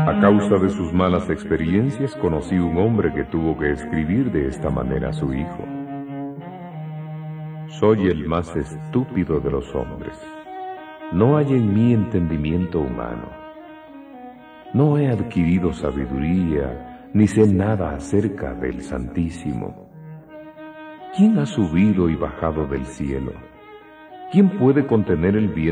A causa de sus malas experiencias, conocí un hombre que tuvo que escribir de esta manera a su hijo. Soy el más estúpido de los hombres. No hay en mí entendimiento humano. No he adquirido sabiduría, ni sé nada acerca del Santísimo. ¿Quién ha subido y bajado del cielo? ¿Quién puede contener el viento?